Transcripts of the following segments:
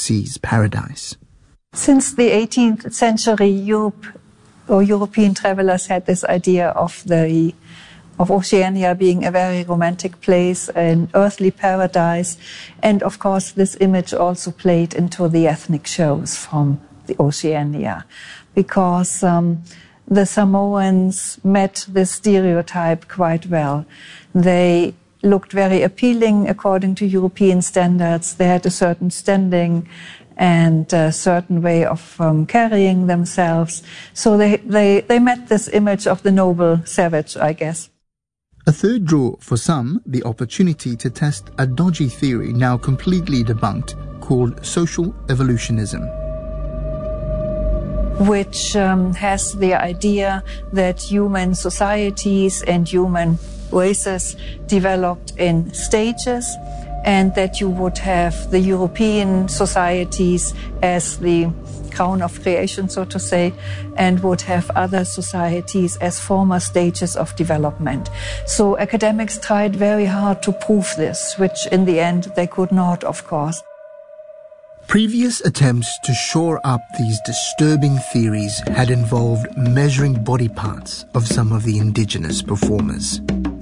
seas paradise. Since the 18th century, European travelers had this idea of Oceania being a very romantic place, an earthly paradise, and of course this image also played into the ethnic shows from the Oceania, because the Samoans met this stereotype quite well. They looked very appealing according to European standards. They had a certain standing and a certain way of carrying themselves. So they met this image of the noble savage, I guess. A third draw for some, the opportunity to test a dodgy theory now completely debunked called social evolutionism, which has the idea that human societies and human races developed in stages, and that you would have the European societies as the crown of creation, so to say, and would have other societies as former stages of development. So academics tried very hard to prove this, which in the end they could not, of course. Previous attempts to shore up these disturbing theories had involved measuring body parts of some of the indigenous performers.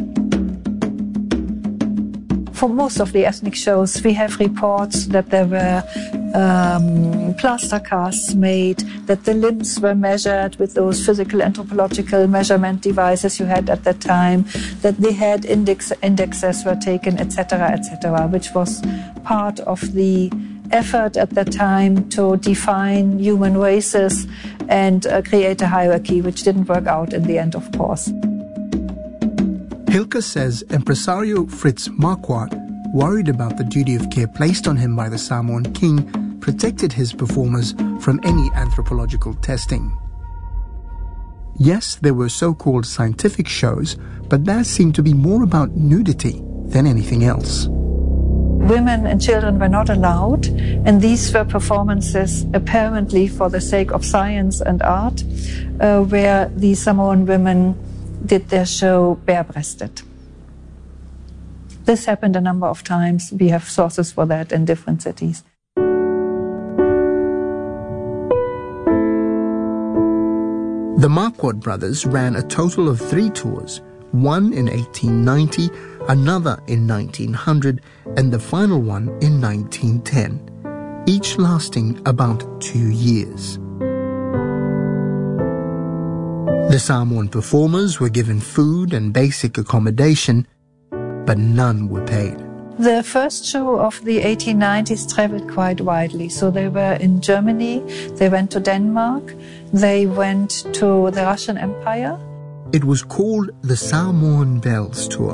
For most of the ethnic shows, we have reports that there were plaster casts made, that the limbs were measured with those physical anthropological measurement devices you had at that time, that the head indexes were taken, etc., which was part of the effort at that time to define human races and create a hierarchy, which didn't work out in the end, of course. Hilke says impresario Fritz Marquardt, worried about the duty of care placed on him by the Samoan king, protected his performers from any anthropological testing. Yes, there were so-called scientific shows, but that seemed to be more about nudity than anything else. Women and children were not allowed, and these were performances apparently for the sake of science and art, where the Samoan women did their show bare-breasted. This happened a number of times. We have sources for that in different cities. The Marquardt brothers ran a total of 3 tours, one in 1890, another in 1900, and the final one in 1910, each lasting about 2 years. The Samoan performers were given food and basic accommodation, but none were paid. The first show of the 1890s traveled quite widely. So they were in Germany, they went to Denmark, they went to the Russian Empire. It was called the Samoan Bells Tour.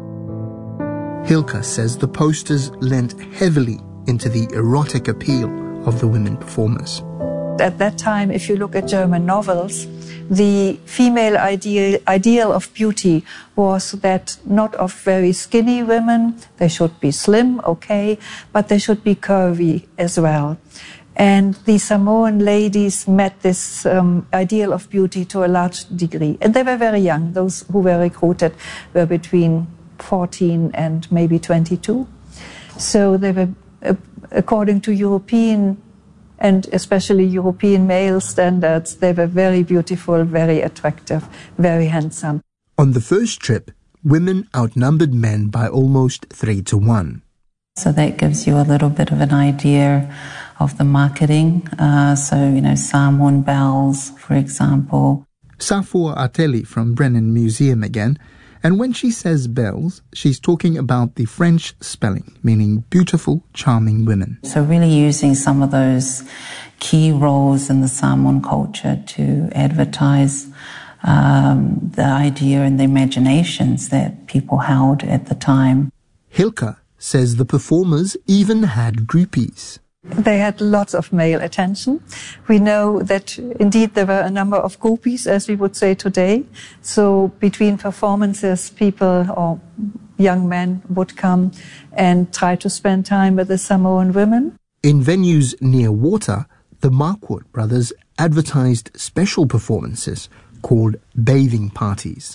Hilke says the posters lent heavily into the erotic appeal of the women performers. At that time, if you look at German novels, the female ideal of beauty was that not of very skinny women, they should be slim, okay, but they should be curvy as well. And the Samoan ladies met this ideal of beauty to a large degree. And they were very young. Those who were recruited were between 14 and maybe 22. So they were, according to European and especially European male standards, they were very beautiful, very attractive, very handsome. On the first trip, women outnumbered men by almost 3 to 1. So that gives you a little bit of an idea of the marketing. Samoan bells, for example. Safua Ateli from Brennan Museum again. And when she says bells, she's talking about the French spelling, meaning beautiful, charming women. So really using some of those key roles in the Samoan culture to advertise the idea and the imaginations that people held at the time. Hilke says the performers even had groupies. They had lots of male attention. We know that indeed there were a number of groupies, as we would say today. So between performances, people or young men would come and try to spend time with the Samoan women. In venues near water, the Marquardt brothers advertised special performances called bathing parties,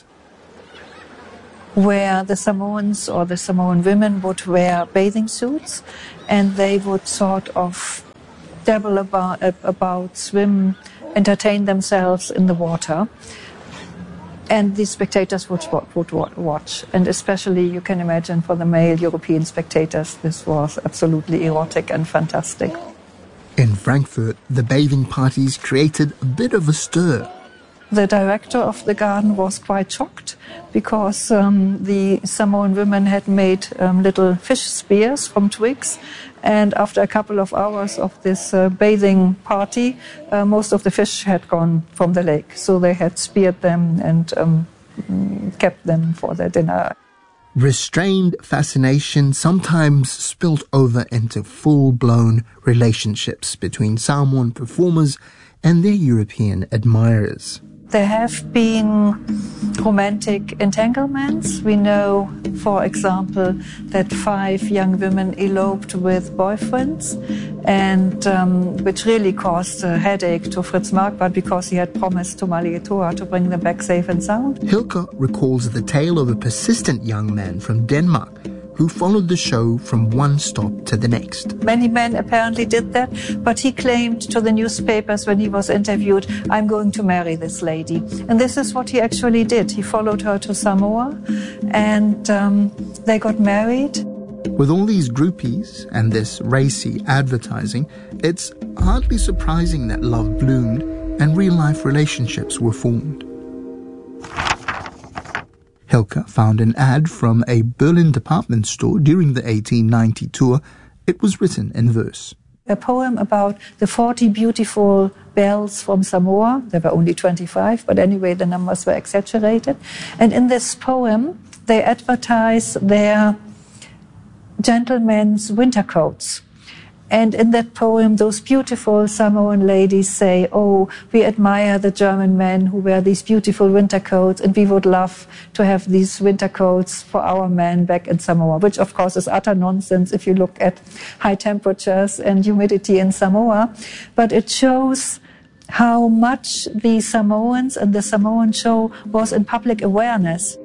where the Samoans or the Samoan women would wear bathing suits, and they would sort of dabble about, swim, entertain themselves in the water. And the spectators would watch. And especially, you can imagine, for the male European spectators, this was absolutely erotic and fantastic. In Frankfurt, the bathing parties created a bit of a stir. The director of the garden was quite shocked because the Samoan women had made little fish spears from twigs, and after a couple of hours of this bathing party, most of the fish had gone from the lake. So they had speared them and kept them for their dinner. Restrained fascination sometimes spilled over into full-blown relationships between Samoan performers and their European admirers. There have been romantic entanglements. We know, for example, that 5 young women eloped with boyfriends, and which really caused a headache to Fritz Marquardt because he had promised to Malietoa to bring them back safe and sound. Hilke recalls the tale of a persistent young man from Denmark who followed the show from one stop to the next. Many men apparently did that, but he claimed to the newspapers when he was interviewed, "I'm going to marry this lady." And this is what he actually did. He followed her to Samoa, and they got married. With all these groupies and this racy advertising, it's hardly surprising that love bloomed and real-life relationships were formed. Hilke found an ad from a Berlin department store during the 1890 tour. It was written in verse. A poem about the 40 beautiful belles from Samoa. There were only 25, but anyway, the numbers were exaggerated. And in this poem, they advertise their gentlemen's winter coats. And in that poem, those beautiful Samoan ladies say, "Oh, we admire the German men who wear these beautiful winter coats, and we would love to have these winter coats for our men back in Samoa," which of course is utter nonsense if you look at high temperatures and humidity in Samoa. But it shows how much the Samoans and the Samoan show was in public awareness.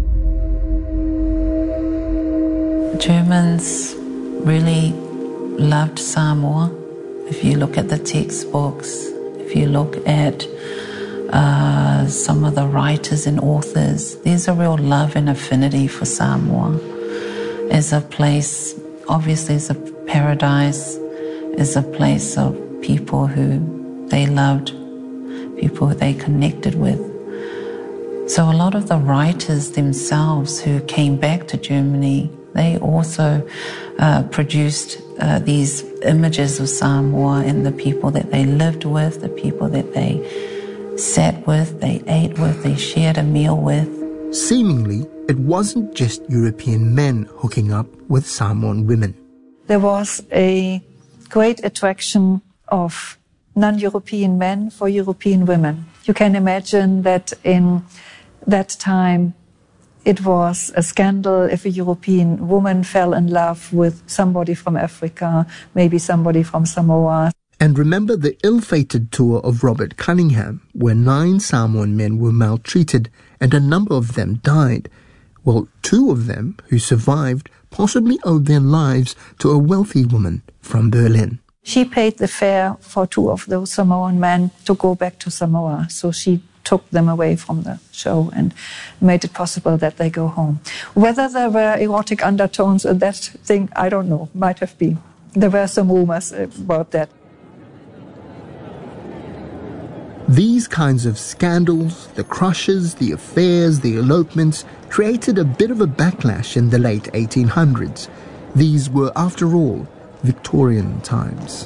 Germans really loved Samoa. If you look at the textbooks, if you look at some of the writers and authors, there's a real love and affinity for Samoa as a place, obviously as a paradise, as a place of people who they loved, people who they connected with. So a lot of the writers themselves who came back to Germany, they also produced these images of Samoa and the people that they lived with, the people that they sat with, they ate with, they shared a meal with. Seemingly, it wasn't just European men hooking up with Samoan women. There was a great attraction of non-European men for European women. You can imagine that in that time, it was a scandal if a European woman fell in love with somebody from Africa, maybe somebody from Samoa. And remember the ill-fated tour of Robert Cunningham, where 9 Samoan men were maltreated and a number of them died. Well, 2 of them who survived possibly owed their lives to a wealthy woman from Berlin. She paid the fare for 2 of those Samoan men to go back to Samoa, so she took them away from the show and made it possible that they go home. Whether there were erotic undertones in that thing, I don't know. Might have been. There were some rumors about that. These kinds of scandals, the crushes, the affairs, the elopements, created a bit of a backlash in the late 1800s. These were, after all, Victorian times.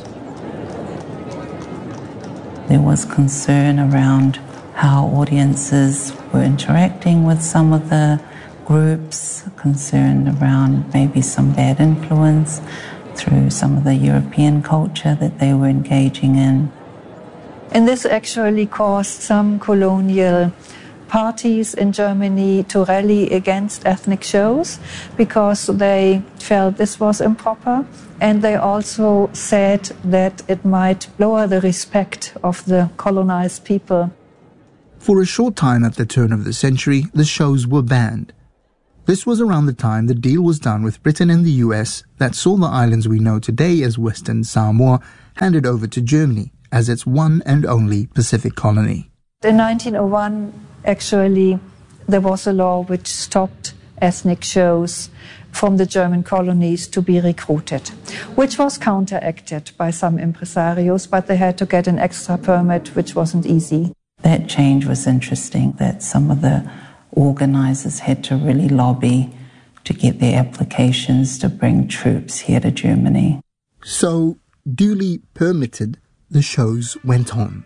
There was concern around how audiences were interacting with some of the groups, concern around maybe some bad influence through some of the European culture that they were engaging in. And this actually caused some colonial parties in Germany to rally against ethnic shows because they felt this was improper, and they also said that it might lower the respect of the colonized people. For a short time at the turn of the century, the shows were banned. This was around the time the deal was done with Britain and the US that saw the islands we know today as Western Samoa handed over to Germany as its one and only Pacific colony. In 1901, actually, there was a law which stopped ethnic shows from the German colonies to be recruited, which was counteracted by some impresarios, but they had to get an extra permit, which wasn't easy. That change was interesting, that some of the organisers had to really lobby to get their applications to bring troops here to Germany. So, duly permitted, the shows went on.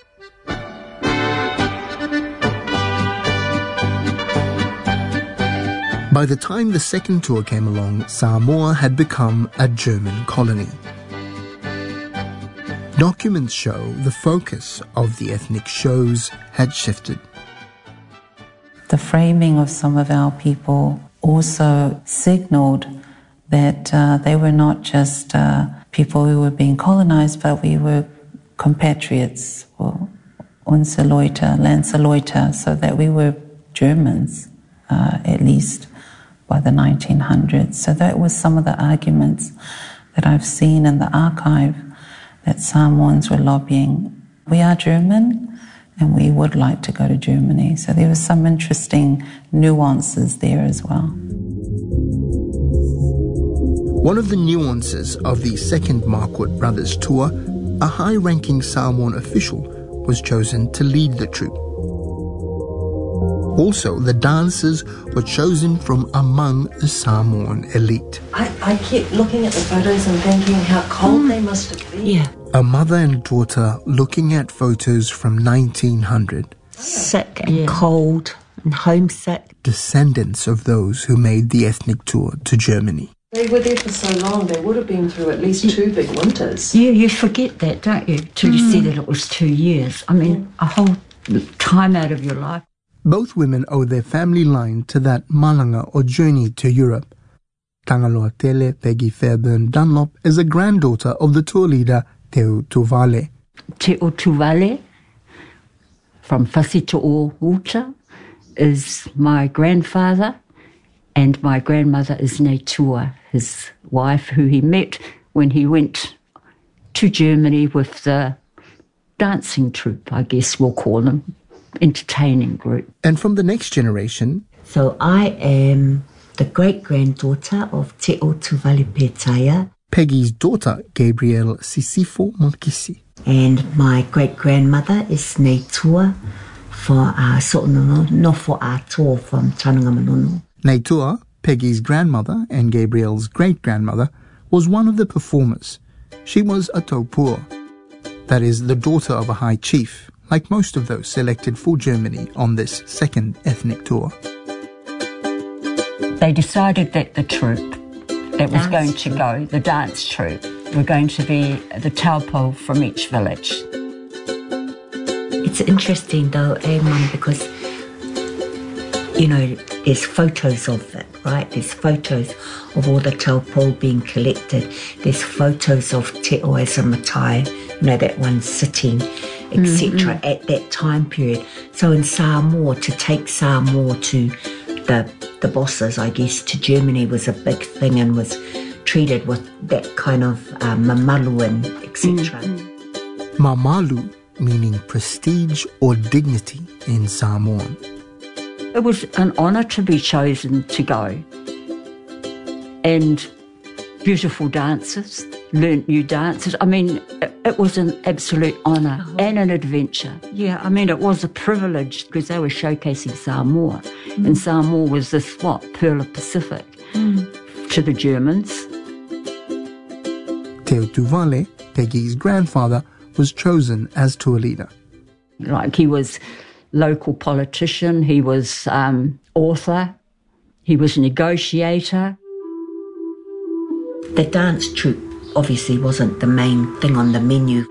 By the time the second tour came along, Samoa had become a German colony. Documents show the focus of the ethnic shows had shifted. The framing of some of our people also signalled that they were not just people who were being colonised, but we were compatriots, or unser Leute, Landsleute, so that we were Germans, at least by the 1900s. So that was some of the arguments that I've seen in the archive, that Samoans were lobbying. We are German and we would like to go to Germany. So there were some interesting nuances there as well. One of the nuances of the second Marquardt Brothers tour, a high-ranking Samoan official was chosen to lead the troupe. Also, the dancers were chosen from among the Samoan elite. I kept looking at the photos and thinking how cold they must have been. Yeah. A mother and daughter looking at photos from 1900. Sick and cold and homesick. Descendants of those who made the ethnic tour to Germany. They were there for so long, they would have been through at least 2 big winters. Yeah, you forget that, don't you? Till you see that it was 2 years. I mean, a whole time out of your life. Both women owe their family line to that malanga or journey to Europe. Tangaloatele Peggy Fairburn Dunlop is a granddaughter of the tour leader Teo Tuvale. Teo Tuvale from Whasito'o Uta is my grandfather, and my grandmother is Neitua, his wife, who he met when he went to Germany with the dancing troupe, I guess we'll call them. Entertaining group. And from the next generation... So I am the great-granddaughter of Teo Tuvale Petaia. Peggy's daughter, Gabrielle Sisifo Mankisi. And my great-grandmother is Neitua for So'onono, no for Ato from Tanunga-Manono. Neitua, Peggy's grandmother and Gabrielle's great-grandmother, was one of the performers. She was a taupua, that is, the daughter of a high chief, like most of those selected for Germany on this second ethnic tour. They decided that the troupe that was going to go, the dance troupe, were going to be the taupo from each village. It's interesting though, Mum, because, you know, there's photos of it, right? There's photos of all the taupo being collected. There's photos of Te Oesa Matai, you know, that one sitting, etc. at that time period. So in Samoa, to take Samoa to the bosses, I guess, to Germany was a big thing and was treated with that kind of mamalu and etc. Mamalu meaning prestige or dignity in Samoan. It was an honour to be chosen to go. And beautiful dances, learnt new dances. I mean, it was an absolute honour and an adventure. Yeah, I mean, it was a privilege because they were showcasing Samoa. And Samoa was this, Pearl of Pacific to the Germans. Teo Tuvale, Peggy's grandfather, was chosen as tour leader. Like, he was local politician, he was author, he was negotiator. The dance troupe obviously wasn't the main thing on the menu.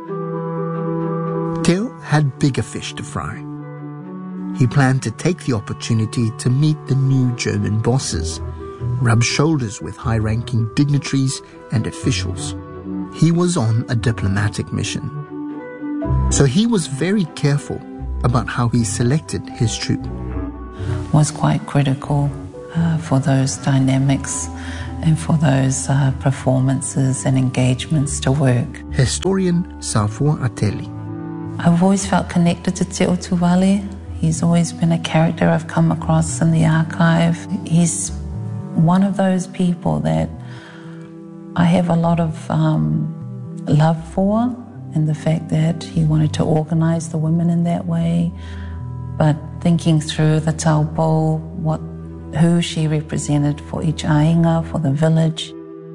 Teo had bigger fish to fry. He planned to take the opportunity to meet the new German bosses, rub shoulders with high-ranking dignitaries and officials. He was on a diplomatic mission. So he was very careful about how he selected his troupe. Was quite critical for those dynamics and for those performances and engagements to work. Historian Safua Ateli. I've always felt connected to Te Otuvale. He's always been a character I've come across in the archive. He's one of those people that I have a lot of love for, and the fact that he wanted to organise the women in that way, but thinking through the taupo, who she represented for each ainga, for the village.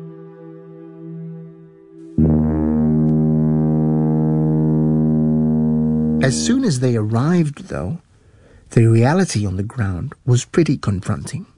As soon as they arrived, though, the reality on the ground was pretty confronting.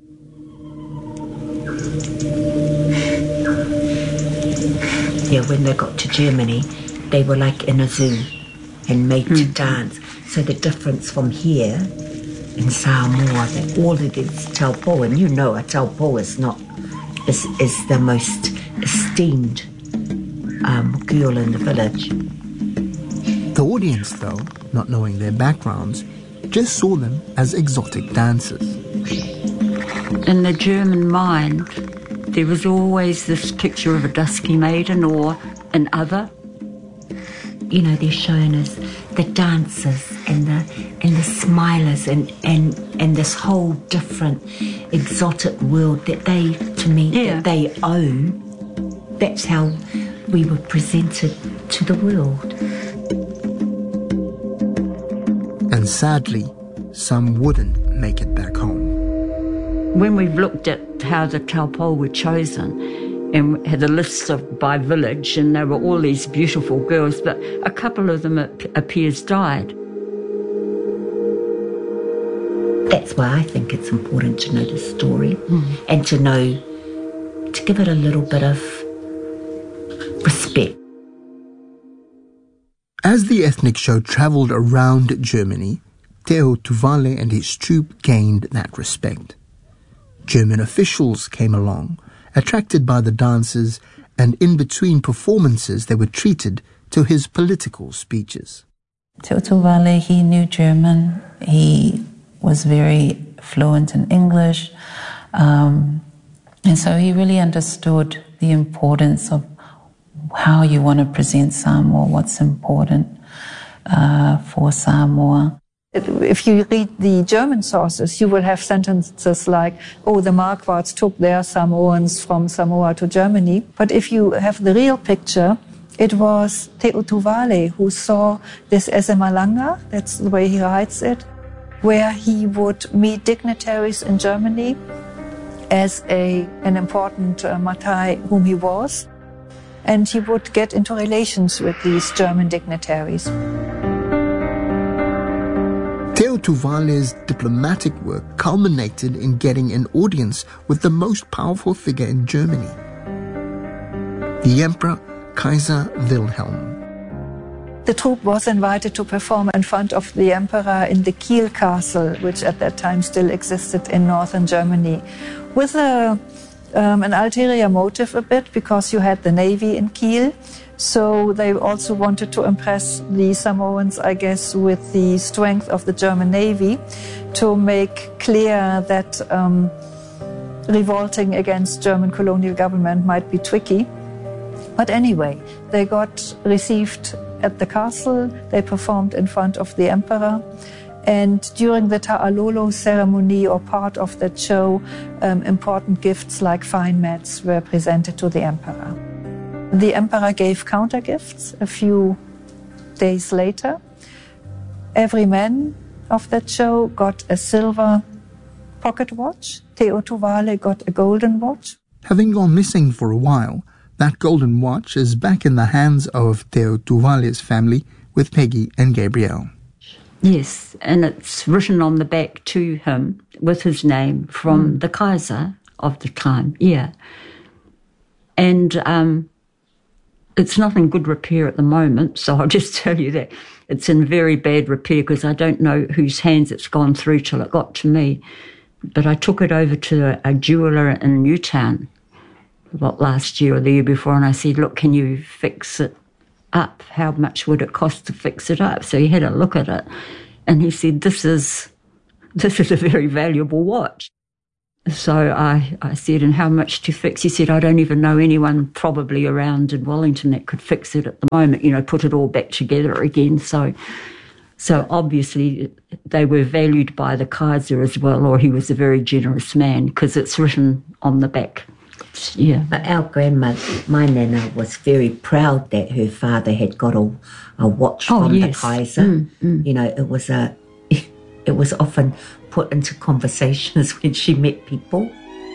Yeah, when they got to Germany, they were like in a zoo and made to dance. So the difference from here in Samoa, that all of this taupo, and you know a taupo is the most esteemed girl in the village. The audience, though, not knowing their backgrounds, just saw them as exotic dancers. In the German mind, there was always this picture of a dusky maiden or an other. You know, they're shown as the dancers and the smilers and this whole different exotic world that they, to me, that they own. That's how we were presented to the world. And sadly, some wouldn't make it back home. When we've looked at how the taupo were chosen and had a list by village, and there were all these beautiful girls, but a couple of them, it appears, died. That's why I think it's important to know the story and to give it a little bit of respect. As the ethnic show travelled around Germany, Te Otuvale and his troupe gained that respect. German officials came along, attracted by the dances, and in between performances they were treated to his political speeches. Te Otuvale, he knew German. He was very fluent in English. And so he really understood the importance of how you want to present Samoa, what's important for Samoa. If you read the German sources, you will have sentences like, oh, the Marquards took their Samoans from Samoa to Germany. But if you have the real picture, it was Te Otuvale who saw this as a malanga, that's the way he writes it, where he would meet dignitaries in Germany as an important matai whom he was, and he would get into relations with these German dignitaries. Te Otuvale's diplomatic work culminated in getting an audience with the most powerful figure in Germany, the Emperor Kaiser Wilhelm. The troupe was invited to perform in front of the emperor in the Kiel castle, which at that time still existed in northern Germany, with an ulterior motive a bit, because you had the navy in Kiel. So they also wanted to impress the Samoans, I guess, with the strength of the German navy, to make clear that revolting against German colonial government might be tricky. But anyway, they got received at the castle, they performed in front of the emperor, and during the Ta'alolo ceremony or part of that show, important gifts like fine mats were presented to the emperor. The emperor gave counter gifts a few days later. Every man of that show got a silver pocket watch. Te Otuvale got a golden watch. Having gone missing for a while, that golden watch is back in the hands of Te Otuvale's family with Peggy and Gabrielle. Yes, and it's written on the back to him with his name from the Kaiser of the time, And it's not in good repair at the moment, so I'll just tell you that it's in very bad repair because I don't know whose hands it's gone through till it got to me. But I took it over to a jeweller in Newtown, last year or the year before, and I said, look, can you fix it up? How much would it cost to fix it up? So he had a look at it, and he said, this is a very valuable watch. So I said, and how much to fix? He said, I don't even know anyone probably around in Wellington that could fix it at the moment, put it all back together again. So obviously they were valued by the Kaiser as well, or he was a very generous man, because it's written on the back. Yeah. But our grandmother, my nana, was very proud that her father had got a watch from the Kaiser. It was often put into conversations when she met people.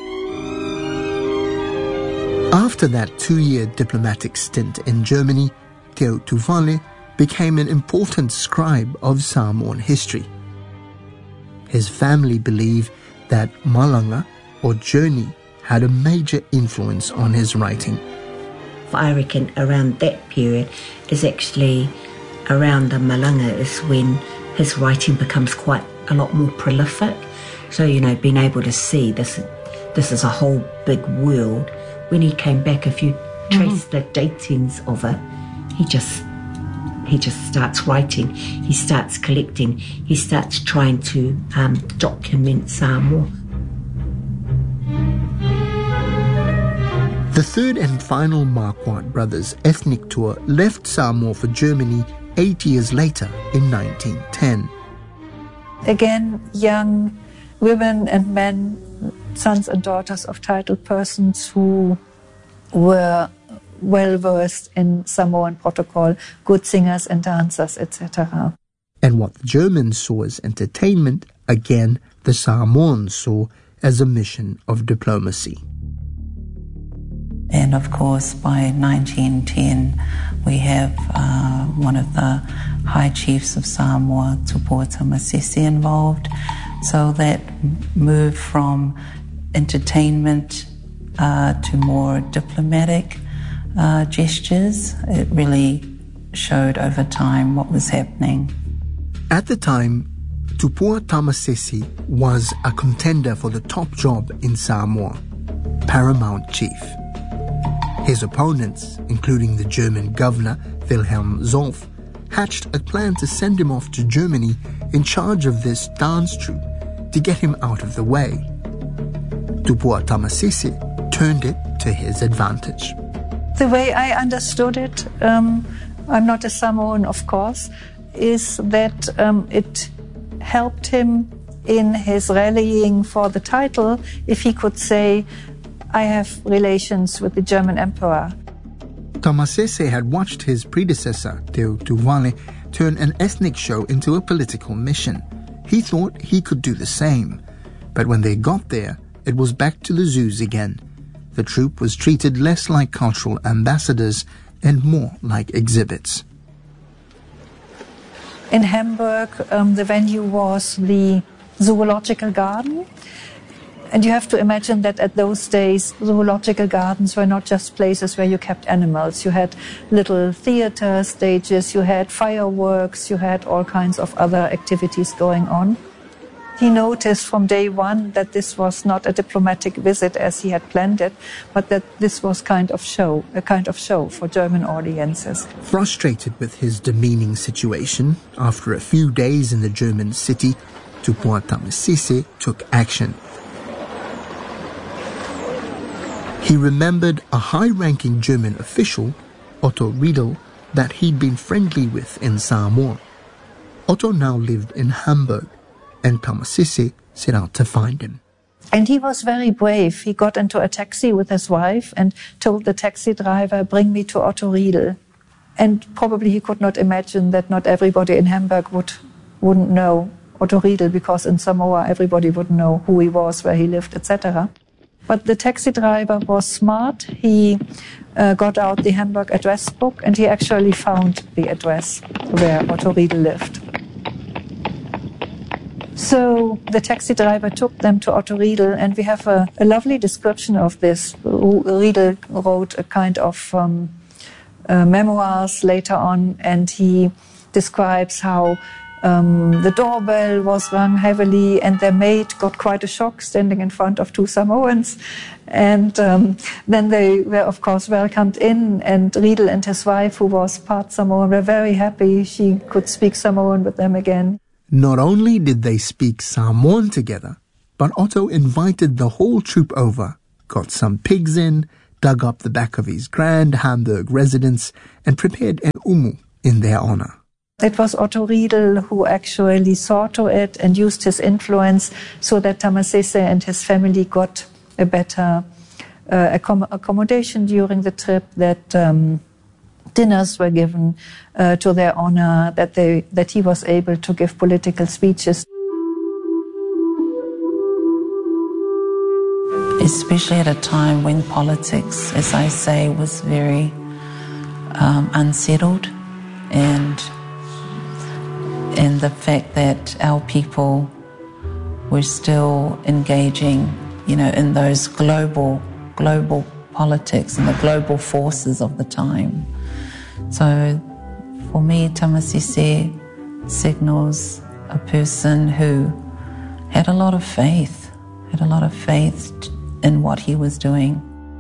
After that 2-year diplomatic stint in Germany, Teo Tuvale became an important scribe of Samoan history. His family believe that Malanga, or journey, had a major influence on his writing. I reckon around that period is actually around the Malanga is when his writing becomes quite a lot more prolific. So, being able to see this is a whole big world. When he came back, if you trace the datings of it, he just starts writing, he starts collecting, he starts trying to document Samoa. The third and final Marquardt brothers' ethnic tour left Samoa for Germany 8 years later in 1910. Again, young women and men, sons and daughters of titled persons who were well-versed in Samoan protocol, good singers and dancers, etc. And what the Germans saw as entertainment, again, the Samoans saw as a mission of diplomacy. And of course, by 1910, we have one of the high chiefs of Samoa, Tupua Tamasese, involved. So that moved from entertainment to more diplomatic gestures. It really showed over time what was happening. At the time, Tupua Tamasese was a contender for the top job in Samoa, Paramount Chief. His opponents, including the German governor Wilhelm Solf, hatched a plan to send him off to Germany in charge of this dance troupe to get him out of the way. Tupua Tamasese turned it to his advantage. The way I understood it, I'm not a Samoan, of course, is that it helped him in his rallying for the title if he could say, I have relations with the German emperor. Tamasese had watched his predecessor, Teo Tuvale, turn an ethnic show into a political mission. He thought he could do the same. But when they got there, it was back to the zoos again. The troupe was treated less like cultural ambassadors and more like exhibits. In Hamburg, the venue was the Zoological Garden. And you have to imagine that at those days, zoological gardens were not just places where you kept animals. You had little theater stages, you had fireworks, you had all kinds of other activities going on. He noticed from day one that this was not a diplomatic visit as he had planned it, but that this was a kind of show for German audiences. Frustrated with his demeaning situation, after a few days in the German city, Tupua Tamasese took action. He remembered a high-ranking German official, Otto Riedel, that he'd been friendly with in Samoa. Otto now lived in Hamburg, and Tamasese set out to find him. And he was very brave. He got into a taxi with his wife and told the taxi driver, bring me to Otto Riedel. And probably he could not imagine that not everybody in Hamburg wouldn't know Otto Riedel, because in Samoa everybody would know who he was, where he lived, etc. But the taxi driver was smart. He got out the Hamburg address book and he actually found the address where Otto Riedel lived. So the taxi driver took them to Otto Riedel, and we have a lovely description of this. Riedel wrote a kind of memoirs later on, and he describes how the doorbell was rung heavily and their maid got quite a shock standing in front of two Samoans. And then they were, of course, welcomed in, and Riedel and his wife, who was part Samoan, were very happy she could speak Samoan with them again. Not only did they speak Samoan together, But Otto invited the whole troop over, got some pigs in, dug up the back of his grand Hamburg residence, and prepared an umu in their honor. It was Otto Riedel who actually saw to it and used his influence so that Tamasese and his family got a better accommodation during the trip, that dinners were given to their honor, that he was able to give political speeches. Especially at a time when politics, as I say, was very unsettled, and the fact that our people were still engaging, in those global politics and the global forces of the time. So for me, Tamasese signals a person who had a lot of faith in what he was doing.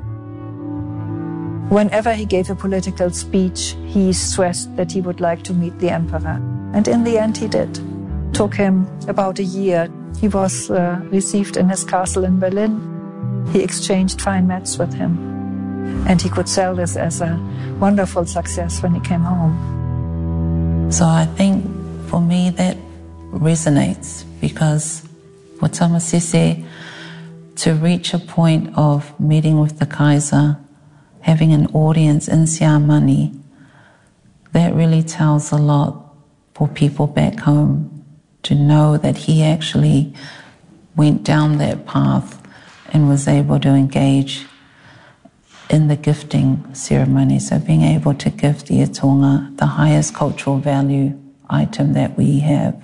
Whenever he gave a political speech, he stressed that he would like to meet the emperor. And in the end, he did. It took him about a year. He was received in his castle in Berlin. He exchanged fine mats with him. And he could sell this as a wonderful success when he came home. So I think for me that resonates, because for Tamasese to reach a point of meeting with the Kaiser, having an audience in Siamani, that really tells a lot for people back home to know that he actually went down that path and was able to engage in the gifting ceremony. So being able to gift the Itonga, the highest cultural value item that we have,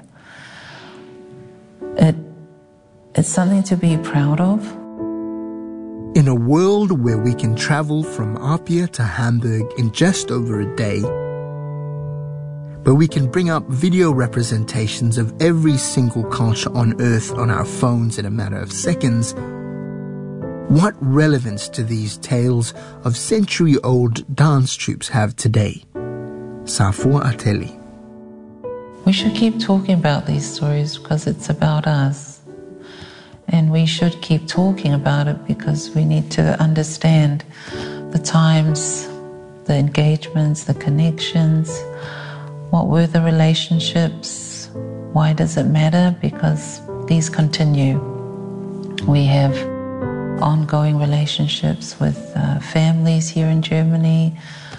it's something to be proud of. In a world where we can travel from Apia to Hamburg in just over a day, where we can bring up video representations of every single culture on Earth on our phones in a matter of seconds, what relevance do these tales of century-old dance troupes have today? Safua Ateli. We should keep talking about these stories because it's about us. And we should keep talking about it because we need to understand the times, the engagements, the connections. What were the relationships? Why does it matter? Because these continue. We have ongoing relationships with families here in Germany,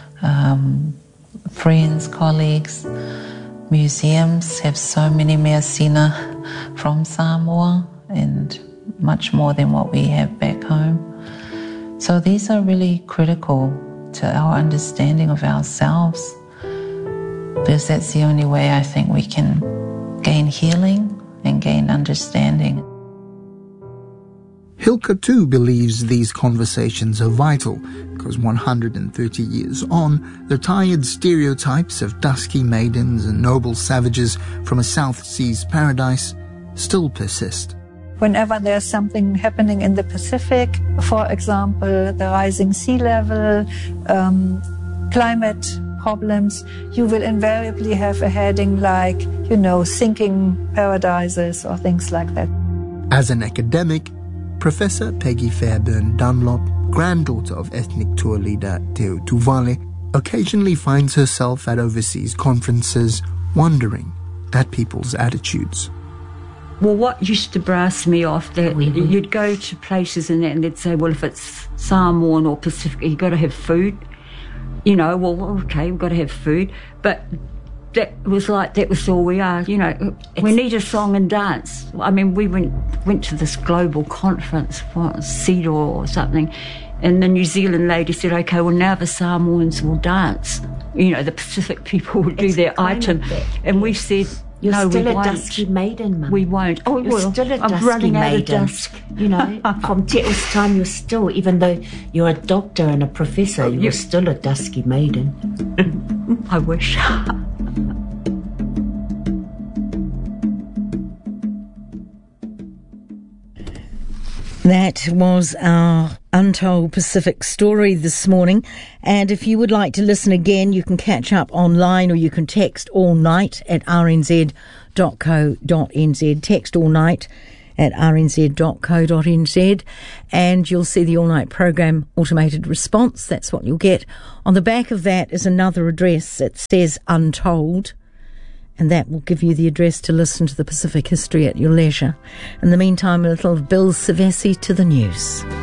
friends, colleagues. Museums have so many mea sina from Samoa, and much more than what we have back home. So these are really critical to our understanding of ourselves, because that's the only way I think we can gain healing and gain understanding. Hilke too believes these conversations are vital because 130 years on, the tired stereotypes of dusky maidens and noble savages from a South Seas paradise still persist. Whenever there's something happening in the Pacific, for example, the rising sea level, climate problems, you will invariably have a heading like, sinking paradises or things like that. As an academic, Professor Peggy Fairburn Dunlop, granddaughter of ethnic tour leader Teo Tuvale, occasionally finds herself at overseas conferences wondering at people's attitudes. Well, what used to brass me off, that you'd go to places and they'd say, well, if it's Samoan or Pacific, you've got to have food. Okay, we've got to have food. But that was all we are, We need a song and dance. I mean, we went to this global conference, CEDAW or something, and the New Zealand lady said, okay, well, now the Samoans will dance. The Pacific people will do their item. And we said, You're no, still we a won't. dusky maiden, Mum. We won't. Oh, You're well, still a I'm dusky running maiden. out of dusk. From Te'o's time, you're still, even though you're a doctor and a professor, you're still a dusky maiden. I wish. That was our Untold Pacific story this morning. And if you would like to listen again, you can catch up online or you can text all night at rnz.co.nz. Text all night at rnz.co.nz, and you'll see the all-night program automated response. That's what you'll get. On the back of that is another address. It says Untold, and that will give you the address to listen to the Pacific History at your leisure. In the meantime, a little of Bill Savassi to the news.